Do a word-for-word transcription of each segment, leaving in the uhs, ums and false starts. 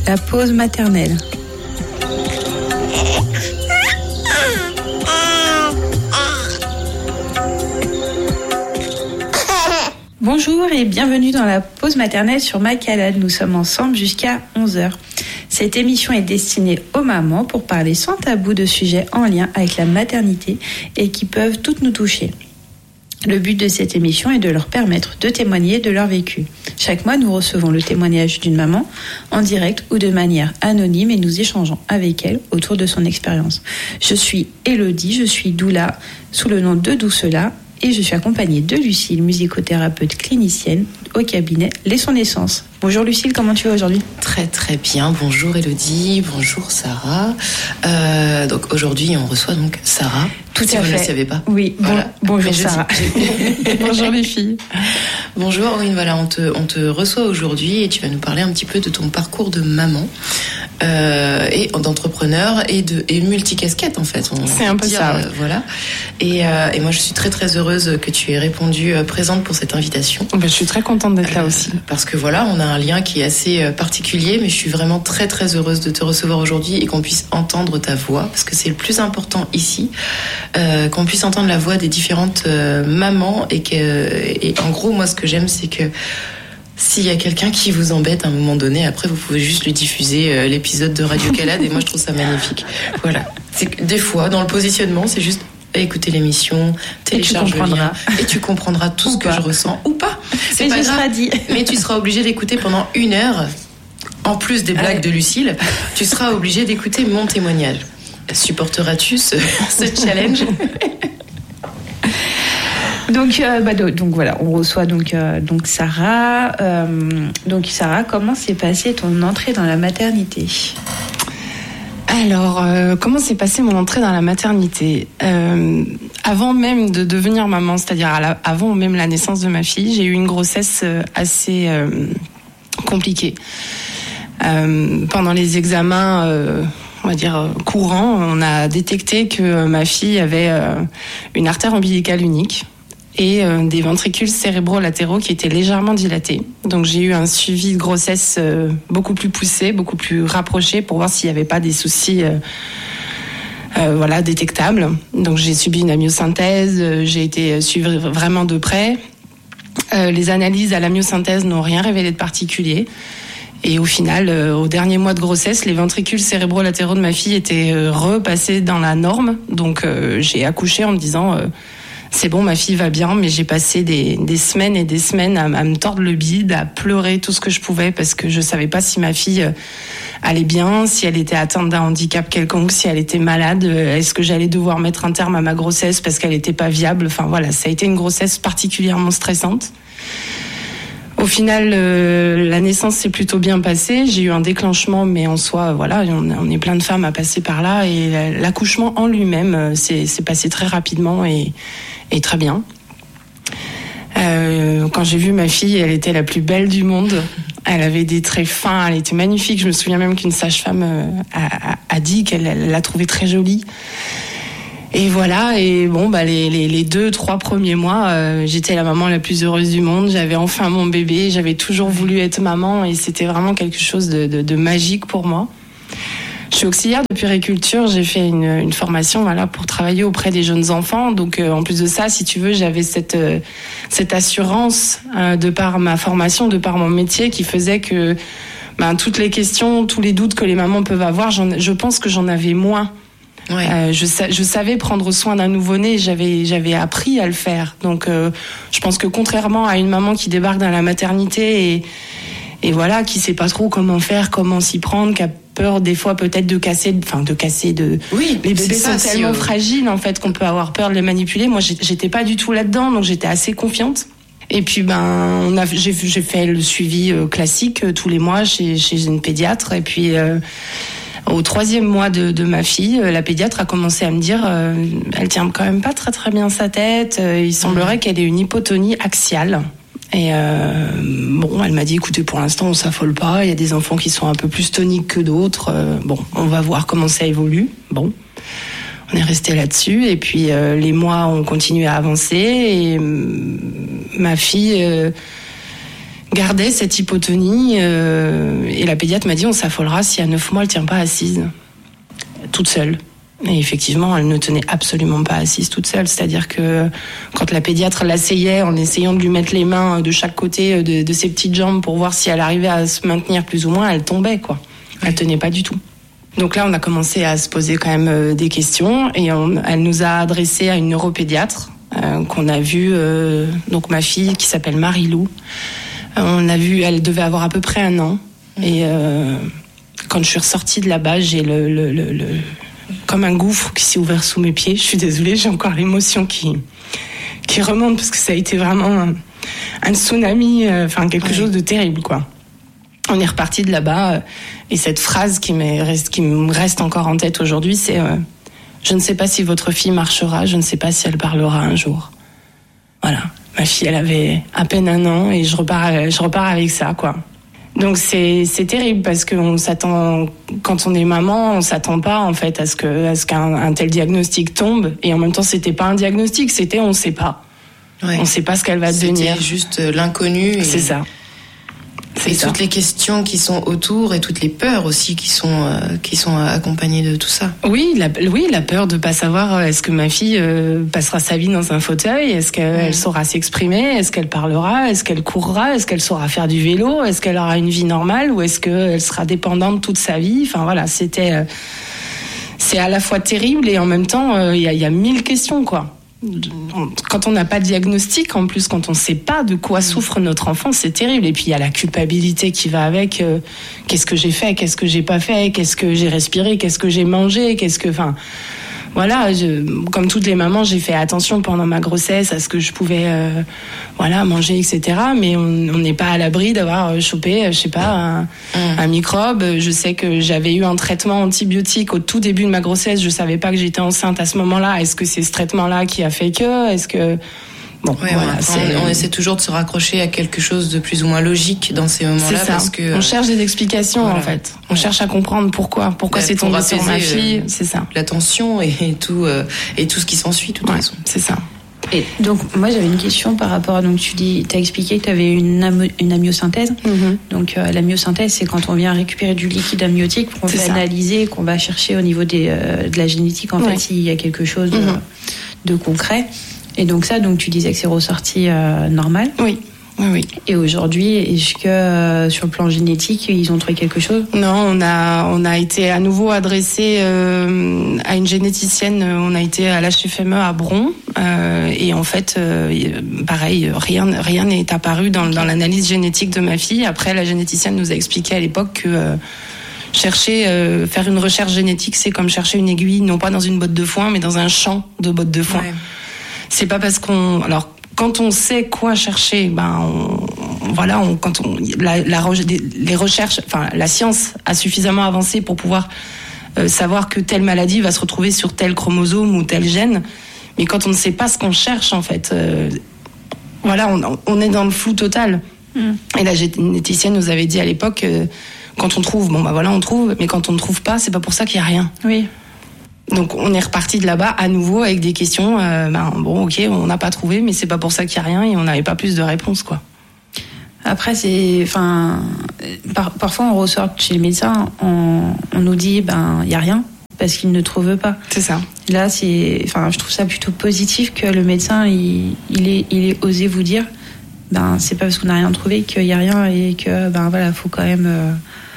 la pause maternelle. Bonjour et bienvenue dans la pause maternelle sur Macalade. Nous sommes ensemble jusqu'à onze heures. Cette émission est destinée aux mamans pour parler sans tabou de sujets en lien avec la maternité et qui peuvent toutes nous toucher. Le but de cette émission est de leur permettre de témoigner de leur vécu. Chaque mois, nous recevons le témoignage d'une maman en direct ou de manière anonyme et nous échangeons avec elle autour de son expérience. Je suis Élodie, je suis doula sous le nom de Doucela et je suis accompagnée de Lucille, musicothérapeute clinicienne au cabinet Laissons Naissance. Bonjour Lucille, comment tu vas aujourd'hui ? Très très bien, bonjour Élodie, bonjour Sarah. Euh, donc aujourd'hui on reçoit donc Sarah. Tout si à vous fait. ne le savez pas. Oui, voilà. bon, bonjour Sarah. Bonjour les filles. Bonjour, oui voilà, on te, on te reçoit aujourd'hui et tu vas nous parler un petit peu de ton parcours de maman euh, et d'entrepreneur et de et multicasquette en fait. On C'est un peu dire, ça. Ouais. Euh, voilà. Et, euh, et moi je suis très très heureuse que tu aies répondu euh, présente pour cette invitation. Ben, je suis très contente d'être là euh, aussi. Parce que voilà, on a un lien qui est assez particulier, mais je suis vraiment très très heureuse de te recevoir aujourd'hui et qu'on puisse entendre ta voix, parce que c'est le plus important ici, euh, qu'on puisse entendre la voix des différentes euh, mamans et que, et en gros, moi ce que j'aime, c'est que s'il y a quelqu'un qui vous embête à un moment donné, après vous pouvez juste lui diffuser euh, l'épisode de Radio Calade et moi je trouve ça magnifique. Voilà. C'est que des fois, dans le positionnement, c'est juste écouter l'émission, télécharge le lien et tu comprendras tout ou ce que pas. je ressens ou pas. C'est pas grave. Dit. Mais tu seras obligé d'écouter pendant une heure. En plus des blagues de Lucille, tu seras obligé d'écouter mon témoignage. Supporteras-tu ce, ce challenge ? Donc, euh, bah, donc voilà, on reçoit donc euh, donc Sarah. Euh, donc Sarah, comment s'est passée ton entrée dans la maternité ? Alors, euh, comment s'est passée mon entrée dans la maternité ? euh, Avant même de devenir maman, c'est-à-dire à la, avant même la naissance de ma fille, j'ai eu une grossesse assez euh, compliquée. Euh, pendant les examens, euh, on va dire courants, on a détecté que ma fille avait euh, une artère ombilicale unique et euh, des ventricules cérébro-latéraux qui étaient légèrement dilatés. Donc j'ai eu un suivi de grossesse euh, beaucoup plus poussé, beaucoup plus rapproché pour voir s'il n'y avait pas des soucis euh, euh, voilà, détectables. Donc j'ai subi une amyosynthèse, euh, j'ai été suivie vraiment de près. Euh, les analyses à l'amyosynthèse n'ont rien révélé de particulier. Et au final, euh, au dernier mois de grossesse, les ventricules cérébro-latéraux de ma fille étaient euh, repassés dans la norme. Donc euh, j'ai accouché en me disant euh, c'est bon, ma fille va bien, mais j'ai passé des, des semaines et des semaines à, à me tordre le bide, à pleurer tout ce que je pouvais parce que je savais pas si ma fille euh, allait bien, si elle était atteinte d'un handicap quelconque, si elle était malade, euh, est-ce que j'allais devoir mettre un terme à ma grossesse parce qu'elle était pas viable. Enfin voilà, ça a été une grossesse particulièrement stressante. Au final, euh, la naissance s'est plutôt bien passée. J'ai eu un déclenchement, mais en soi, voilà, on, on est plein de femmes à passer par là. Et l'accouchement en lui-même euh, s'est, s'est passé très rapidement et, et très bien. Euh, quand j'ai vu ma fille, elle était la plus belle du monde. Elle avait des traits fins, elle était magnifique. Je me souviens même qu'une sage-femme euh, a, a, a dit qu'elle elle l'a trouvée très jolie. Et voilà, et bon, bah les, les, les deux, trois premiers mois, euh, j'étais la maman la plus heureuse du monde. J'avais enfin mon bébé, j'avais toujours voulu être maman et c'était vraiment quelque chose de, de, de magique pour moi. Je suis auxiliaire de puériculture, j'ai fait une, une formation voilà, pour travailler auprès des jeunes enfants. Donc euh, en plus de ça, si tu veux, j'avais cette, euh, cette assurance euh, de par ma formation, de par mon métier qui faisait que ben, toutes les questions, tous les doutes que les mamans peuvent avoir, j'en, je pense que j'en avais moins. Ouais. Euh, je, je savais prendre soin d'un nouveau-né, j'avais, j'avais appris à le faire. Donc, euh, je pense que contrairement à une maman qui débarque dans la maternité et, et voilà, qui sait pas trop comment faire, comment s'y prendre, qui a peur des fois peut-être de casser, enfin de casser de. Oui. Les bébés ça, sont tellement euh... fragiles en fait qu'on peut avoir peur de les manipuler. Moi, j'étais pas du tout là-dedans, donc j'étais assez confiante. Et puis ben, on a, j'ai, j'ai fait le suivi euh, classique euh, tous les mois chez, chez une pédiatre et puis. Euh, Au troisième mois de, de ma fille, la pédiatre a commencé à me dire euh, elle tient quand même pas très très bien sa tête, euh, il semblerait qu'elle ait une hypotonie axiale. Et euh, bon, elle m'a dit écoutez, pour l'instant on s'affole pas, il y a des enfants qui sont un peu plus toniques que d'autres, euh, bon, on va voir comment ça évolue. Bon, on est resté là-dessus et puis euh, les mois ont continué à avancer et euh, ma fille... Euh, gardait cette hypotonie euh, et la pédiatre m'a dit on s'affolera si à neuf mois elle tient pas assise toute seule. Et effectivement, elle ne tenait absolument pas assise toute seule. C'est-à-dire que quand la pédiatre l'asseyait en essayant de lui mettre les mains de chaque côté de, de ses petites jambes pour voir si elle arrivait à se maintenir plus ou moins, elle tombait, quoi. Elle tenait pas du tout. Donc là, on a commencé à se poser quand même des questions et on, elle nous a adressé à une neuropédiatre euh, qu'on a vue, euh, donc ma fille qui s'appelle Marie-Lou. On a vu, elle devait avoir à peu près un an. Et euh, quand je suis ressortie de là-bas, j'ai le... le, le, le comme un gouffre qui s'est ouvert sous mes pieds. Je suis désolée, j'ai encore l'émotion qui, qui remonte parce que ça a été vraiment un, un tsunami, euh, enfin quelque ouais. chose de terrible, quoi. On est reparti de là-bas euh, et cette phrase qui, m'est, qui me reste encore en tête aujourd'hui, c'est euh, « Je ne sais pas si votre fille marchera, je ne sais pas si elle parlera un jour. » Voilà, ma fille, elle avait à peine un an et je repars, je repars avec ça, quoi. Donc c'est c'est terrible parce que on s'attend, quand on est maman, on s'attend pas en fait à ce que à ce qu'un un tel diagnostic tombe, et en même temps c'était pas un diagnostic, c'était on sait pas, ouais. on sait pas ce qu'elle va devenir. C'était juste l'inconnu. Et... C'est ça. C'est et ça. Toutes les questions qui sont autour et toutes les peurs aussi qui sont euh, qui sont accompagnées de tout ça. Oui, la, oui, la peur de pas savoir est-ce que ma fille euh, passera sa vie dans un fauteuil, est-ce qu'elle mmh. saura s'exprimer, est-ce qu'elle parlera, est-ce qu'elle courra, est-ce qu'elle saura faire du vélo, est-ce qu'elle aura une vie normale ou est-ce qu'elle sera dépendante toute sa vie. Enfin voilà, c'était euh, c'est à la fois terrible et en même temps il euh, y, a, y a mille questions, quoi. Quand on n'a pas de diagnostic, en plus, quand on ne sait pas de quoi souffre notre enfant, c'est terrible. Et puis il y a la culpabilité qui va avec. Euh, qu'est-ce que j'ai fait, qu'est-ce que j'ai pas fait, qu'est-ce que j'ai respiré, qu'est-ce que j'ai mangé, qu'est-ce que, enfin, voilà. Je, comme toutes les mamans, j'ai fait attention pendant ma grossesse à ce que je pouvais, euh, voilà, manger, et cetera. Mais on n'est pas à l'abri d'avoir chopé, je sais pas, un, mmh. un microbe. Je sais que j'avais eu un traitement antibiotique au tout début de ma grossesse. Je savais pas que j'étais enceinte à ce moment-là. Est-ce que c'est ce traitement-là qui a fait que, est-ce que Bon, ouais, voilà, on, on essaie toujours de se raccrocher à quelque chose de plus ou moins logique dans ces moments-là. C'est ça. Parce que, on cherche des explications, voilà. en fait. On ouais. cherche à comprendre pourquoi. Pourquoi bah, c'est tombé pour sur ma fille. Euh, c'est ça. La tension et, et, tout, euh, et tout ce qui s'ensuit, de toute ouais, façon. C'est ça. Et donc, moi, j'avais une question par rapport à... Donc, tu dis, t'as expliqué que tu avais une, amo, une amyosynthèse. Mm-hmm. Donc, euh, l'amyosynthèse, c'est quand on vient récupérer du liquide amniotique, qu'on fait analyser, qu'on va chercher au niveau des, euh, de la génétique, en ouais. fait, s'il y a quelque chose de, mm-hmm. de concret. Et donc ça, donc tu disais que c'est ressorti euh, normal. Oui. Oui, oui. Et aujourd'hui, est-ce que euh, sur le plan génétique, ils ont trouvé quelque chose ? Non, on a on a été à nouveau adressé euh, à une généticienne. On a été à l'H F M E à Bron euh, et en fait, euh, pareil, rien rien n'est apparu dans dans l'analyse génétique de ma fille. Après, la généticienne nous a expliqué à l'époque que euh, chercher, euh, faire une recherche génétique, c'est comme chercher une aiguille, non pas dans une botte de foin, mais dans un champ de bottes de foin. Ouais. C'est pas parce qu'on, alors quand on sait quoi chercher, ben on, voilà, on, quand on, la, la, les recherches, enfin la science a suffisamment avancé pour pouvoir euh, savoir que telle maladie va se retrouver sur tel chromosome ou tel gène. Mais quand on ne sait pas ce qu'on cherche, en fait, euh, voilà, on, on est dans le flou total. Mm. Et la généticienne nous avait dit à l'époque, euh, quand on trouve, bon bah voilà, on trouve, mais quand on ne trouve pas, c'est pas pour ça qu'il y a rien. Oui. Donc on est reparti de là-bas à nouveau avec des questions. Euh, ben bon, ok, on n'a pas trouvé, mais c'est pas pour ça qu'il y a rien et on n'avait pas plus de réponses, quoi. Après, c'est, enfin, par, parfois on ressort chez le médecin, on, on nous dit, ben il y a rien parce qu'il ne trouve pas. C'est ça. Là, c'est, enfin, je trouve ça plutôt positif que le médecin il, il est, il est osé vous dire, ben c'est pas parce qu'on n'a rien trouvé qu'il y a rien et que ben voilà, faut quand même. Euh,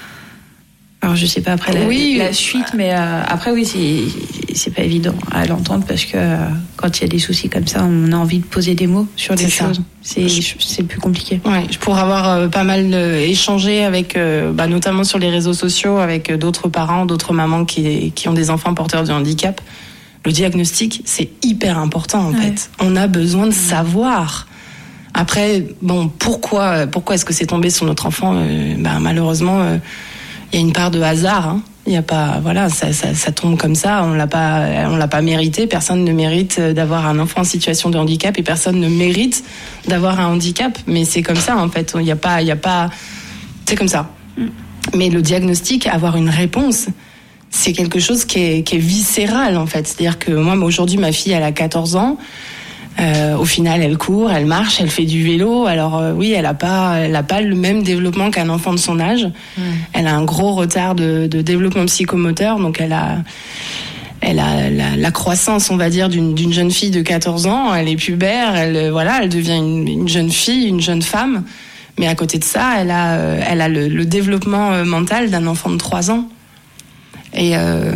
Alors je sais pas après la, oui, la suite, mais euh, après oui c'est c'est pas évident à l'entendre parce que euh, quand il y a des soucis comme ça, on a envie de poser des mots sur des choses. C'est c'est plus compliqué. Ouais, je pourrais avoir euh, pas mal euh, échangé avec, euh, bah, notamment sur les réseaux sociaux, avec euh, d'autres parents, d'autres mamans qui qui ont des enfants porteurs de handicap. Le diagnostic, c'est hyper important en ouais. fait. On a besoin de savoir. Après, bon, pourquoi pourquoi est-ce que c'est tombé sur notre enfant euh, bah, malheureusement. Euh, Il y a une part de hasard, hein. Il y a pas, voilà, ça, ça, ça tombe comme ça. On l'a pas, on l'a pas mérité. Personne ne mérite d'avoir un enfant en situation de handicap et personne ne mérite d'avoir un handicap. Mais c'est comme ça, en fait. Il y a pas, il y a pas, c'est comme ça. Mm. Mais le diagnostic, avoir une réponse, c'est quelque chose qui est, qui est viscéral, en fait. C'est-à-dire que moi, aujourd'hui, ma fille, elle a quatorze ans. Euh, au final, elle court, elle marche, elle fait du vélo. Alors euh, oui, elle a pas, elle a pas le même développement qu'un enfant de son âge. Mmh. Elle a un gros retard de, de développement psychomoteur, donc elle a, elle a la, la croissance, on va dire, d'une, d'une jeune fille de quatorze ans. Elle est pubère, elle, voilà, elle devient une, une jeune fille, une jeune femme. Mais à côté de ça, elle a, elle a le, le développement mental d'un enfant de trois ans. Et, euh,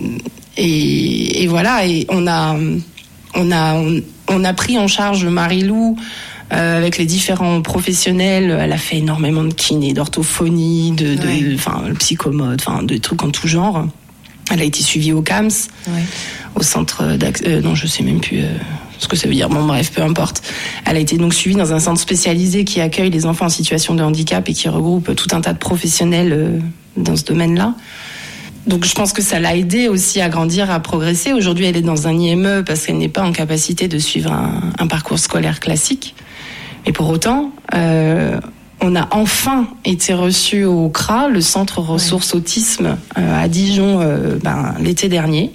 et, et voilà, et on a, on a, on, on a pris en charge Marie-Lou euh, avec les différents professionnels. Elle a fait énormément de kiné, d'orthophonie, de, de, enfin, le psychomote, enfin, de trucs en tout genre. Elle a été suivie au C A M S, ouais. au centre d'accès, euh, non, je sais même plus. Euh, ce que ça veut dire, bon bref, peu importe. Elle a été donc suivie dans un centre spécialisé qui accueille les enfants en situation de handicap et qui regroupe tout un tas de professionnels euh, dans ce domaine-là. Donc je pense que ça l'a aidée aussi à grandir, à progresser. Aujourd'hui, elle est dans un I M E parce qu'elle n'est pas en capacité de suivre un, un parcours scolaire classique. Et pour autant, euh, on a enfin été reçus au C R A, le Centre Ressources ouais. Autisme euh, à Dijon, euh, ben, l'été dernier.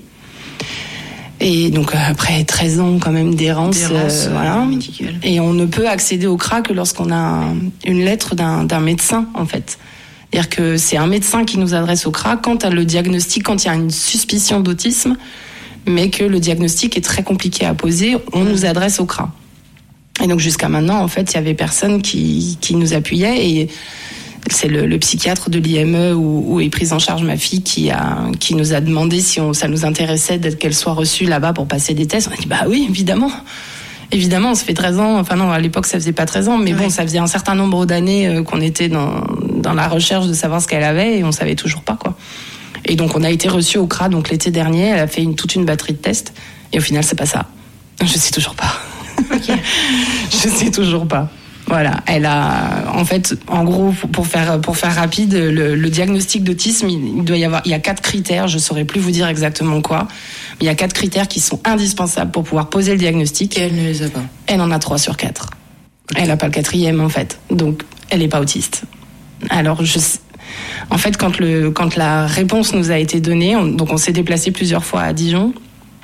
Et donc après treize ans quand même d'errance, d'errance euh, voilà. Médicale. Et on ne peut accéder au C R A que lorsqu'on a un, une lettre d'un, d'un médecin en fait. C'est-à-dire que c'est un médecin qui nous adresse au C R A quand le diagnostic, quand il y a une suspicion d'autisme, mais que le diagnostic est très compliqué à poser, on nous adresse au C R A. Et donc jusqu'à maintenant en fait il y avait personne qui qui nous appuyait et c'est le, le psychiatre de l'I M E où, où est prise en charge ma fille qui a qui nous a demandé si on, ça nous intéressait d'être qu'elle soit reçue là-bas pour passer des tests. On a dit bah oui évidemment, évidemment. Ça fait treize ans. Enfin non, à l'époque ça faisait pas treize ans, mais ouais. bon ça faisait un certain nombre d'années euh, qu'on était dans dans la recherche de savoir ce qu'elle avait et on savait toujours pas quoi. Et donc on a été reçus au C R A donc l'été dernier. Elle a fait une, toute une batterie de tests et au final c'est pas ça. Je sais toujours pas. Okay. Je sais toujours pas. Voilà, elle a, en fait, en gros, pour faire pour faire rapide, le, le diagnostic d'autisme, il doit y avoir, il y a quatre critères. Je saurais plus vous dire exactement quoi, mais il y a quatre critères qui sont indispensables pour pouvoir poser le diagnostic. Et elle ne les a pas. Elle en a trois sur quatre. Okay. Elle n'a pas le quatrième en fait, donc elle n'est pas autiste. Alors je, en fait, quand le quand la réponse nous a été donnée, on, donc on s'est déplacé plusieurs fois à Dijon.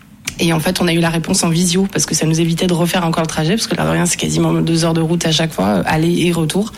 Et en fait, on a eu la réponse en visio parce que ça nous évitait de refaire encore le trajet parce que là, rien, c'est quasiment deux heures de route à chaque fois, aller et retour.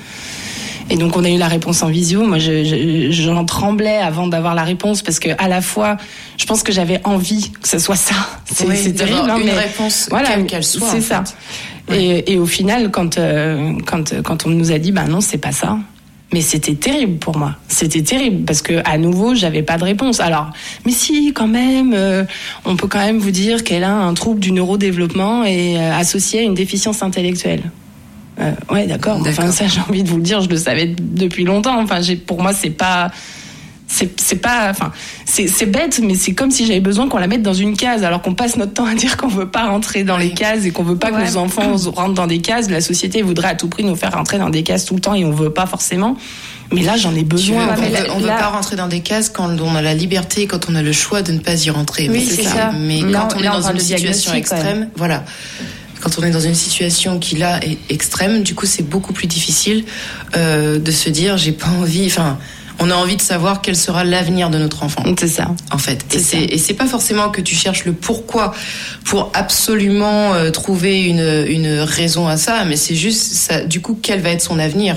Et donc, on a eu la réponse en visio. Moi, je, je, j'en tremblais avant d'avoir la réponse parce que à la fois, je pense que j'avais envie que ce soit ça. C'est, oui, c'est terrible, hein, une mais réponse voilà, quelle qu'elle soit. C'est ça. Oui. Et, et au final, quand euh, quand quand on nous a dit, bah non, c'est pas ça. Mais c'était terrible pour moi. C'était terrible parce que à nouveau, j'avais pas de réponse. Alors, mais si, quand même, euh, on peut quand même vous dire qu'elle a un trouble du neurodéveloppement et euh, associé à une déficience intellectuelle. Euh, ouais, d'accord. d'accord. Enfin, ça, j'ai envie de vous le dire, je le savais depuis longtemps. Enfin, j'ai, pour moi, c'est pas, c'est, c'est pas, enfin, c'est, c'est bête, mais c'est comme si j'avais besoin qu'on la mette dans une case, alors qu'on passe notre temps à dire qu'on veut pas rentrer dans les cases et qu'on veut pas ouais. que nos enfants rentrent dans des cases. La société voudrait à tout prix nous faire rentrer dans des cases tout le temps et on veut pas forcément. Mais là, j'en ai besoin. Veux, on veut, on veut là, pas rentrer dans des cases quand on a la liberté, quand on a le choix de ne pas y rentrer. Oui, c'est, c'est ça. ça. Mais là, quand on, on est dans une situation extrême, voilà. Quand on est dans une situation qui là est extrême, du coup, c'est beaucoup plus difficile euh, de se dire j'ai pas envie. Enfin. On a envie de savoir quel sera l'avenir de notre enfant. C'est ça. En fait. C'est et, c'est, et c'est pas forcément que tu cherches le pourquoi pour absolument euh, trouver une, une raison à ça, mais c'est juste, ça, du coup, quel va être son avenir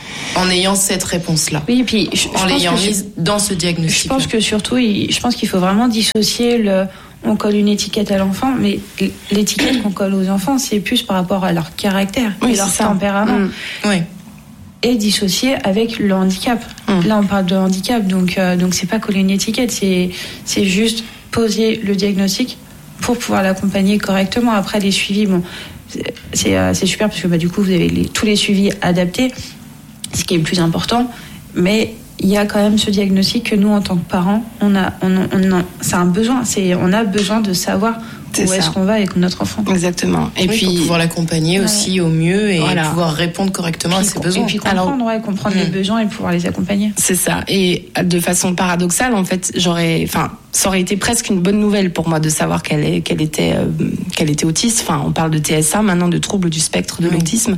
en ayant cette réponse-là. Oui, et puis je, en je l'ayant mise je, dans ce diagnostic. Je pense que surtout, il, je pense qu'il faut vraiment dissocier le. On colle une étiquette à l'enfant, mais l'étiquette qu'on colle aux enfants, c'est plus par rapport à leur caractère oui, et leur tempérament. Mmh. Oui. Et dissocié avec le handicap. Mmh. Là, on parle de handicap, donc euh, donc c'est pas coller une étiquette, c'est c'est juste poser le diagnostic pour pouvoir l'accompagner correctement. Après les suivis, bon, c'est c'est, euh, c'est super parce que bah du coup vous avez les, tous les suivis adaptés, ce qui est le plus important. Mais il y a quand même ce diagnostic que nous, en tant que parents, on a, on, on, on c'est un besoin. C'est, on a besoin de savoir c'est où ça. Est-ce qu'on va avec notre enfant. Exactement. Et oui, puis pour pouvoir l'accompagner ouais. aussi au mieux et voilà. pouvoir répondre correctement puis, à ses besoins. Et puis comprendre, Alors, ouais, comprendre mmh. les besoins et pouvoir les accompagner. C'est ça. Et de façon paradoxale, en fait, j'aurais, enfin, ça aurait été presque une bonne nouvelle pour moi de savoir qu'elle, est, qu'elle était, euh, qu'elle était autiste. Enfin, on parle de T S A maintenant, de troubles du spectre de oui. l'autisme.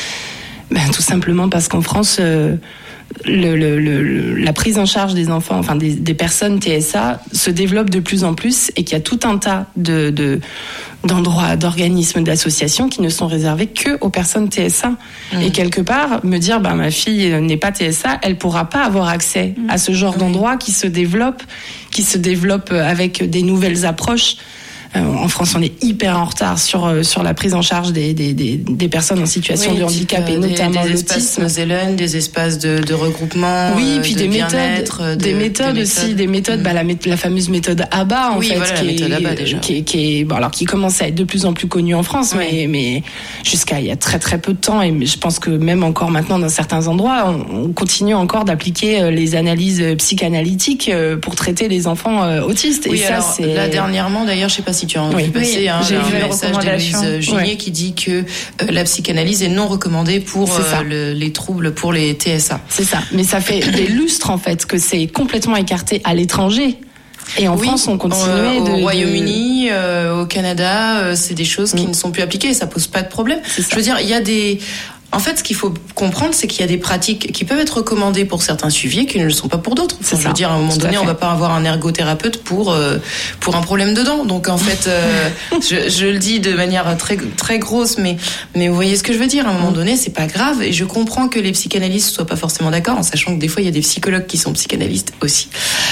Ben, tout simplement parce qu'en France. Euh, Le, le, le, la prise en charge des enfants, enfin des, des personnes T S A se développe de plus en plus et qu'il y a tout un tas de, de, d'endroits, d'organismes, d'associations qui ne sont réservés que aux personnes T S A. Mmh. Et quelque part, me dire, bah, ma fille n'est pas T S A, elle pourra pas avoir accès mmh. à ce genre mmh. d'endroit qui se développe, qui se développe avec des nouvelles approches. Euh, en France, on est hyper en retard sur sur la prise en charge des des des, des personnes en situation oui, de handicap euh, et notamment des, des l'autisme. espaces Mosellen, des espaces de, de regroupement. Oui, puis de des méthodes, de, des méthodes des aussi, méthodes. des méthodes. Mmh. Bah la, la fameuse méthode A B A en oui, fait, voilà, qui, la méthode est, A B A, déjà. qui est qui est bon alors qui commence à être de plus en plus connue en France, oui. mais mais jusqu'à il y a très très peu de temps et je pense que même encore maintenant dans certains endroits, on, on continue encore d'appliquer les analyses psychanalytiques pour traiter les enfants autistes. Oui, et ça alors, c'est là dernièrement d'ailleurs, je sais pas si tu as envie oui. de passer. Oui, hein, j'ai vu un message d'Héloïse Junier ouais. qui dit que euh, la psychanalyse est non recommandée pour euh, le, les troubles pour les T S A. C'est ça. Mais ça fait des lustres en fait que c'est complètement écarté à l'étranger. Et en oui, France, on continue euh, de, au Royaume-Uni, euh, au Canada, euh, c'est des choses qui mmh. ne sont plus appliquées. Et ça pose pas de problème. Je veux dire, il y a des En fait, ce qu'il faut comprendre, c'est qu'il y a des pratiques qui peuvent être recommandées pour certains suivis et qui ne le sont pas pour d'autres. Enfin, je veux dire, à un moment donné, on va pas avoir un ergothérapeute pour euh, pour un problème de dents. Donc, en fait, euh, je, je le dis de manière très très grosse, mais mais vous voyez ce que je veux dire. À un moment donné, c'est pas grave. Et je comprends que les psychanalystes soient pas forcément d'accord, en sachant que des fois, il y a des psychologues qui sont psychanalystes aussi,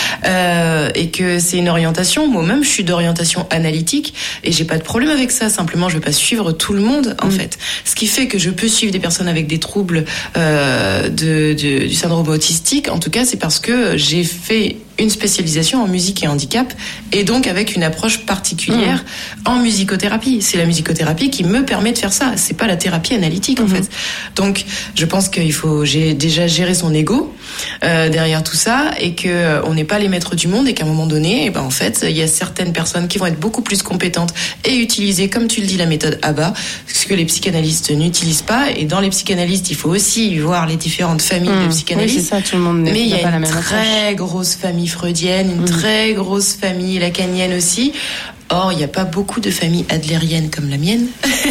euh, et que c'est une orientation. Moi-même, je suis d'orientation analytique et j'ai pas de problème avec ça. Simplement, je vais pas suivre tout le monde, en mmh. fait. Ce qui fait que je peux suivre des personnes avec des troubles euh, de, de, du syndrome autistique, en tout cas, c'est parce que j'ai fait une spécialisation en musique et handicap et donc avec une approche particulière mmh. en musicothérapie. C'est la musicothérapie qui me permet de faire ça. C'est pas la thérapie analytique, mmh. en fait. Donc, je pense qu'il faut j'ai déjà gérer son ego euh, derrière tout ça et que euh, on n'est pas les maîtres du monde et qu'à un moment donné, eh ben, en fait, il y a certaines personnes qui vont être beaucoup plus compétentes et utiliser, comme tu le dis, la méthode A B A, ce que les psychanalystes n'utilisent pas. Et dans les psychanalystes, il faut aussi voir les différentes familles mmh. de psychanalystes. Oui, c'est ça, tout le monde Mais il y a pas une la même très approche. grosse famille freudienne, une mmh. très grosse famille lacanienne aussi. Or, il n'y a pas beaucoup de familles adlériennes comme la mienne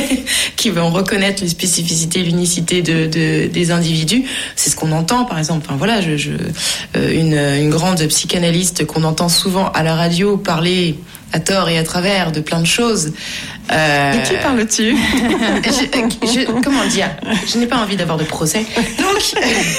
qui vont reconnaître les spécificités, l'unicité de, de, des individus. C'est ce qu'on entend, par exemple. Enfin, voilà, je, je, euh, une, une grande psychanalyste qu'on entend souvent à la radio parler à tort et à travers de plein de choses. Euh... De qui parles-tu? je, je, Comment dire? Je n'ai pas envie d'avoir de procès. Donc,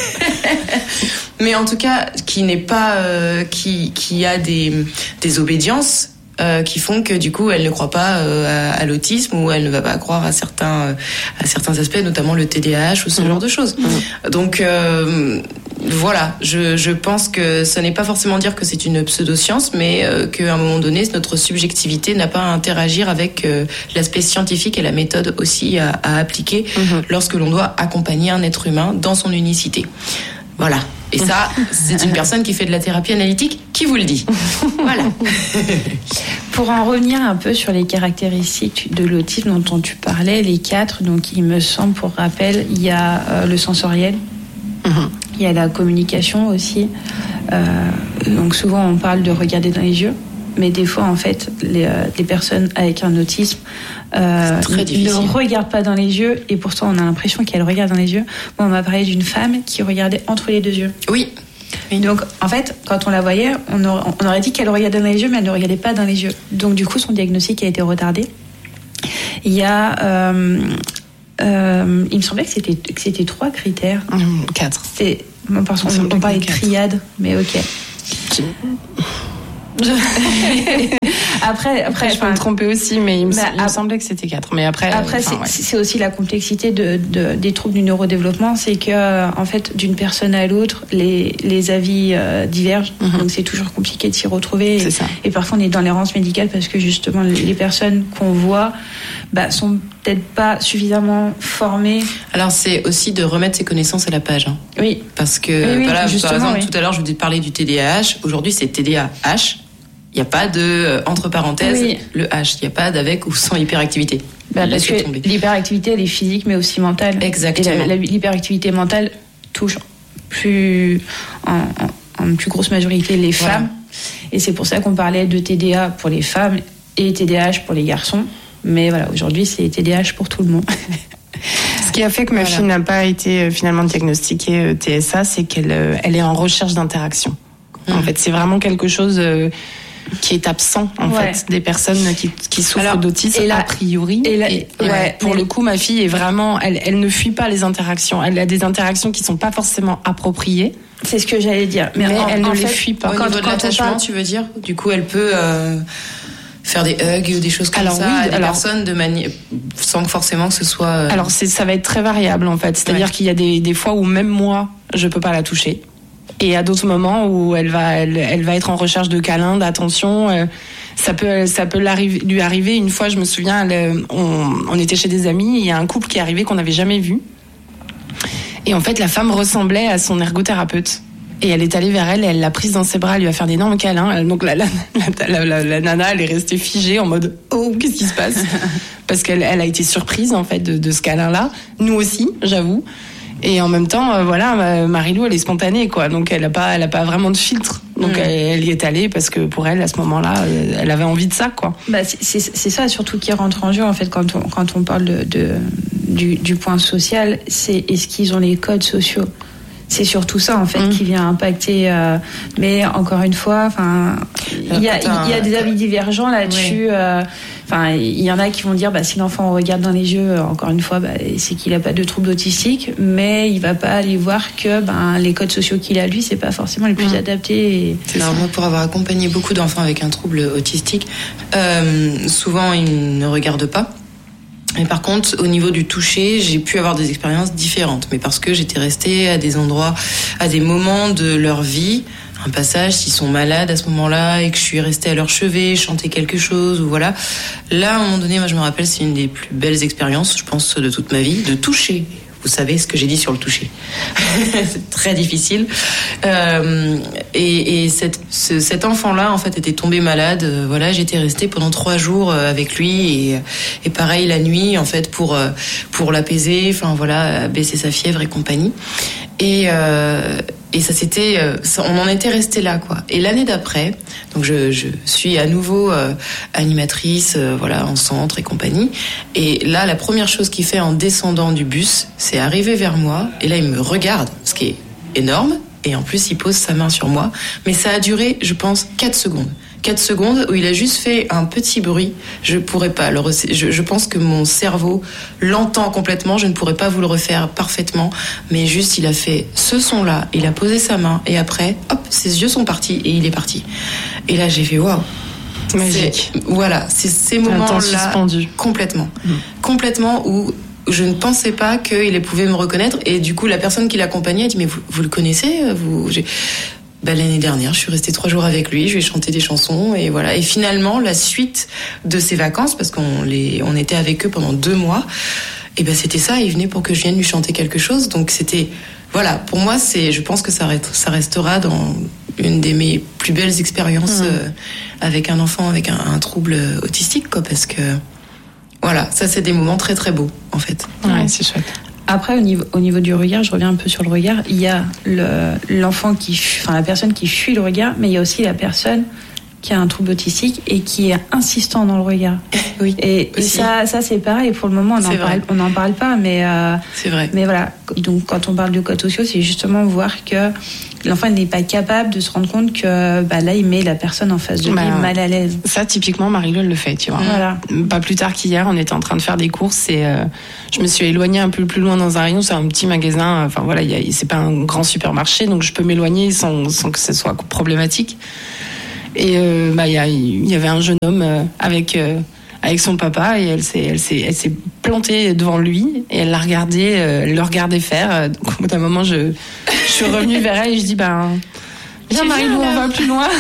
mais en tout cas, qui n'est pas, euh, qui, qui a des, des obédiences. Euh, qui font que du coup elle ne croit pas euh, à, à l'autisme ou elle ne va pas croire à certains euh, à certains aspects, notamment le T D A H ou ce mmh. genre de choses. Mmh. Donc euh, voilà, je, je pense que ça n'est pas forcément dire que c'est une pseudo-science, mais euh, qu'à un moment donné, notre subjectivité n'a pas à interagir avec euh, l'aspect scientifique et la méthode aussi à, à appliquer mmh. lorsque l'on doit accompagner un être humain dans son unicité. Voilà. Et ça, c'est une personne qui fait de la thérapie analytique qui vous le dit. Voilà. Pour en revenir un peu sur les caractéristiques de l'autisme dont tu parlais, les quatre, donc il me semble, pour rappel, il y a euh, le sensoriel, mm-hmm. il y a la communication aussi. Euh, donc souvent on parle de regarder dans les yeux, mais des fois en fait les, euh, les personnes avec un autisme euh, ne regardent pas dans les yeux et pourtant on a l'impression qu'elles regardent dans les yeux. Bon, on m'a parlé d'une femme qui regardait entre les deux yeux. Oui. Oui. Donc en fait quand on la voyait on aurait, on aurait dit qu'elle regardait dans les yeux mais elle ne regardait pas dans les yeux. Donc du coup son diagnostic a été retardé. Il y a euh, euh, il me semblait que c'était, que c'était trois critères. Mmh, quatre. C'était, bon, parce qu'on on parlait de triade, mais ok. après, après, je peux me tromper aussi, mais il me, bah, il me semblait que c'était quatre. Mais après, après, c'est, ouais. c'est aussi la complexité de, de, des troubles du neurodéveloppement, c'est que en fait, d'une personne à l'autre, les, les avis euh, divergent, mm-hmm. donc c'est toujours compliqué de s'y retrouver. C'est et, ça. et parfois, on est dans l'errance médicale parce que justement, les personnes qu'on voit, bah, sont peut-être pas suffisamment formées. Alors, c'est aussi de remettre ses connaissanses à la page. Hein. Oui. Parce que, oui, oui, voilà, par exemple, oui. tout à l'heure, je vous ai parlé du T D A H. Aujourd'hui, c'est T D A H. Il n'y a pas de, euh, entre parenthèses, oui. le H. Il n'y a pas d'avec ou sans hyperactivité. Bah, parce que tomber. L'hyperactivité, elle est physique, mais aussi mentale. Exactement. Et la, la, l'hyperactivité mentale touche plus, en, en, en plus grosse majorité les femmes. Voilà. Et c'est pour ça qu'on parlait de T D A pour les femmes et T D A H pour les garçons. Mais voilà, aujourd'hui, c'est T D A H pour tout le monde. Ce qui a fait que ma voilà. fille n'a pas été finalement diagnostiquée T S A, c'est qu'elle elle est en recherche d'interaction. Mmh. En fait, c'est vraiment quelque chose... Euh, qui est absent en ouais. fait des personnes qui, qui souffrent Alors, d'autisme là, a priori. Et, là, et, et ouais, pour mais... le coup, ma fille est vraiment, elle, elle ne fuit pas les interactions. Elle a des interactions qui sont pas forcément appropriées. C'est ce que j'allais dire. Mais, mais en, elle ne en les fait, fuit pas. Au quand, niveau de l'attachement, parle... tu veux dire ? Du coup, elle peut euh, faire des hugs ou des choses comme alors, ça oui, à des alors, personnes de mani... sans que forcément que ce soit. Euh... Alors c'est, ça va être très variable en fait. C'est-à-dire ouais. qu'il y a des, des fois où même moi, je peux pas la toucher. Et à d'autres moments où elle va, elle, elle va être en recherche de câlins, d'attention. Euh, ça peut, ça peut lui arriver. Une fois, je me souviens, elle, on, on était chez des amis. Il y a un couple qui est arrivé qu'on n'avait jamais vu. Et en fait, la femme ressemblait à son ergothérapeute. Et elle est allée vers elle, et elle l'a prise dans ses bras, elle lui a fait d'énormes câlins. Donc la, la, la, la, la, la nana, elle est restée figée en mode « Oh, qu'est-ce qui se passe ?» Parce qu'elle elle a été surprise en fait de, de ce câlin-là. Nous aussi, j'avoue. Et en même temps, euh, voilà, Marie-Lou, elle est spontanée, quoi. Donc elle a pas, elle a pas vraiment de filtre. Donc mmh. elle, elle y est allée parce que pour elle, à ce moment-là, elle avait envie de ça, quoi. Bah c'est, c'est, c'est ça surtout qui rentre en jeu en fait quand on quand on parle de, de du, du point social, c'est est-ce qu'ils ont les codes sociaux. C'est surtout ça en fait mmh. qui vient impacter. Euh, mais encore une fois, enfin, il y a il y a des avis divergents là-dessus. Enfin, oui. euh, il y en a qui vont dire bah si l'enfant regarde dans les yeux, encore une fois, bah, c'est qu'il a pas de trouble autistique, mais il va pas aller voir que ben les codes sociaux qu'il a lui, c'est pas forcément les plus mmh. adaptés. Et... Alors moi, pour avoir accompagné beaucoup d'enfants avec un trouble autistique, euh, souvent ils ne regardent pas. Mais par contre, au niveau du toucher, j'ai pu avoir des expériences différentes. Mais parce que j'étais restée à des endroits, à des moments de leur vie, un passage, s'ils sont malades à ce moment-là, et que je suis restée à leur chevet, chanter quelque chose, ou voilà. Là, à un moment donné, moi je me rappelle, c'est une des plus belles expériences, je pense, de toute ma vie, de toucher. Vous savez ce que j'ai dit sur le toucher. C'est très difficile. Euh, et et cette, ce, cet enfant-là, en fait, était tombé malade. Euh, voilà, j'étais restée pendant trois jours avec lui et, et pareil la nuit, en fait, pour pour l'apaiser. Enfin voilà, baisser sa fièvre et compagnie. Et euh, et ça c'était, ça, on en était resté là, quoi. Et l'année d'après, donc je, je suis à nouveau euh, animatrice, euh, voilà, en centre et compagnie. Et là, la première chose qu'il fait en descendant du bus, c'est arriver vers moi. Et là, il me regarde, ce qui est énorme. Et en plus, il pose sa main sur moi. Mais ça a duré, je pense, quatre secondes. quatre secondes où il a juste fait un petit bruit. Je pourrais pas le refaire. Je, je pense que mon cerveau l'entend complètement. Je ne pourrais pas vous le refaire parfaitement. Mais juste, il a fait ce son-là. Il a posé sa main. Et après, hop, ses yeux sont partis et il est parti. Et là, j'ai fait waouh. Magique. C'est, voilà, c'est ces moments-là. Complètement. Mmh. Complètement où je ne pensais pas qu'il pouvait me reconnaître. Et du coup, la personne qui l'accompagnait a dit, mais vous, vous le connaissez vous, j'ai... Ben, l'année dernière, je suis restée trois jours avec lui, je lui ai chanté des chansons et voilà. Et finalement, la suite de ces vacances, parce qu'on les, on était avec eux pendant deux mois, et ben c'était ça. Il venait pour que je vienne lui chanter quelque chose. Donc c'était, voilà. Pour moi, c'est, je pense que ça, ça restera dans une des mes plus belles expériences mmh. euh, avec un enfant avec un, un trouble autistique, quoi, parce que voilà, ça c'est des moments très très beaux en fait. Ouais, c'est chouette. Après, au niveau, au niveau du regard, je reviens un peu sur le regard. Il y a le, l'enfant qui, enfin la personne qui fuit le regard, mais il y a aussi la personne qui a un trouble autistique et qui est insistant dans le regard. Oui. Et, et ça, ça c'est pareil. Pour le moment, on n'en parle, on n'en parle pas, mais euh, c'est vrai. Mais voilà. Donc, quand on parle de codes sociaux, c'est justement voir que l'enfant n'est pas capable de se rendre compte que bah, là, il met la personne en face de lui bah, mal à l'aise. Ça, typiquement, Marie-Lou le fait, tu vois. Voilà. Pas plus tard qu'hier, on était en train de faire des courses et euh, je me suis éloignée un peu plus loin dans un rayon. C'est un petit magasin. Enfin voilà, y a, c'est pas un grand supermarché, donc je peux m'éloigner sans, sans que ce soit problématique. Et euh, bah, y, a, y avait un jeune homme euh, avec euh, avec son papa et elle s'est elle s'est elle s'est plantée devant lui et elle l'a regardé, euh, elle le regardait faire. Donc au bout d'un moment, je je suis revenue vers elle et je dis ben viens Marie-Lou, on va plus loin.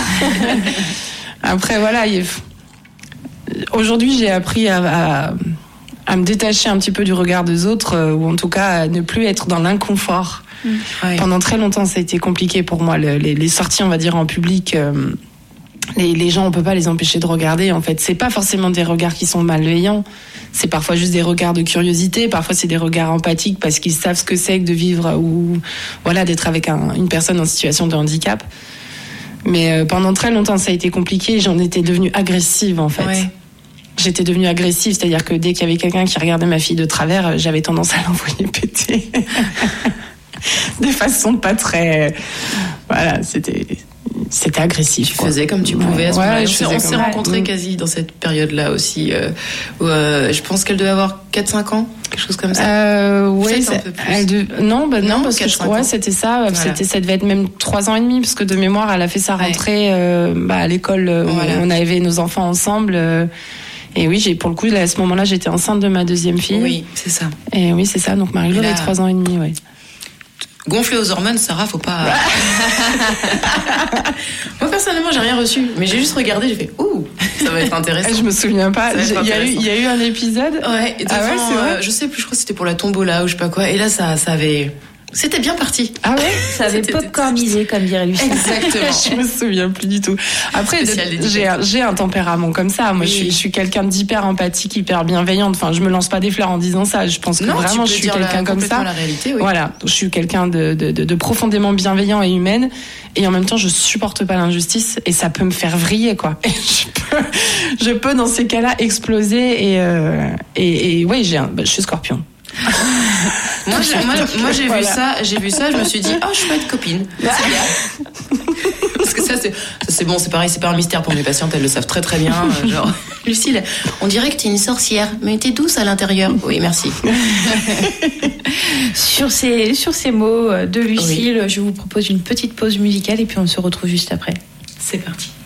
Après voilà, il... aujourd'hui j'ai appris à, à à me détacher un petit peu du regard des autres, euh, ou en tout cas à ne plus être dans l'inconfort. Mmh. Ouais. Pendant très longtemps, ça a été compliqué pour moi. Le, les, les sorties, on va dire en public. Euh, Les, les gens, on peut pas les empêcher de regarder. En fait, c'est pas forcément des regards qui sont malveillants. C'est parfois juste des regards de curiosité. Parfois, c'est des regards empathiques parce qu'ils savent ce que c'est que de vivre ou voilà d'être avec un, une personne en situation de handicap. Mais euh, pendant très longtemps, ça a été compliqué. J'en étais devenue agressive en fait. Ouais. J'étais devenue agressive, c'est-à-dire que dès qu'il y avait quelqu'un qui regardait ma fille de travers, j'avais tendance à l'envoyer péter. De façon pas très, voilà, c'était. c'était agressif. Tu quoi. faisais comme tu pouvais. Ouais, à ce ouais, on je s'est, on s'est rencontrés mmh. quasi dans cette période-là aussi. Euh, où, euh, je pense qu'elle devait avoir quatre cinq ans, quelque chose comme ça. Euh, ouais, un peu plus. Elle de... Non, bah non, non parce que je... ouais, c'était ça. Voilà. C'était, ça devait être même trois ans et demi, parce que de mémoire, elle a fait sa rentrée ouais. euh, bah, à l'école. Voilà. On, on avait nos enfants ensemble. Euh, et oui, j'ai pour le coup, à ce moment-là, j'étais enceinte de ma deuxième fille. Oui, c'est ça. Et oui, c'est ça. Donc Marie-Jo avait trois ans et demi, ouais. Gonflé aux hormones, Sarah, faut pas. Moi personnellement, j'ai rien reçu, mais j'ai juste regardé, j'ai fait ouh, ça va être intéressant. Je me souviens pas. Il y a eu, il y a eu un épisode. Ouais. Et devant, ah ouais, c'est vrai. Euh, je sais plus, je crois que c'était pour la tombola ou je sais pas quoi. Et là, ça, ça avait. C'était bien parti. Ah ouais, ça avait popcornisé, comme dirait Lucie. Exactement. Je me souviens plus du tout. Après, j'ai un, j'ai un tempérament comme ça. Moi, oui. je, suis, je suis quelqu'un d'hyper empathique, hyper bienveillante. Enfin, je me lance pas des fleurs en disant ça. Je pense que non, vraiment, je suis quelqu'un la, comme ça. La réalité, oui. Voilà, je suis quelqu'un de, de, de, de profondément bienveillant et humaine. Et en même temps, je supporte pas l'injustice et ça peut me faire vriller, quoi. Et je peux, je peux dans ces cas-là exploser et euh, et, et ouais, j'ai un, bah, je suis Scorpion. moi, j'ai, moi, moi j'ai voilà. vu ça, j'ai vu ça, je me suis dit, oh, je peux être copine. C'est bien. Parce que ça c'est, ça, c'est bon, c'est pareil, c'est pas un mystère pour mes patientes, elles le savent très très bien. Euh, genre, Lucille, on dirait que t'es une sorcière, mais t'es douce à l'intérieur. Oui, merci. sur ces, sur ces mots de Lucille, oui. je vous propose une petite pause musicale et puis on se retrouve juste après. C'est parti.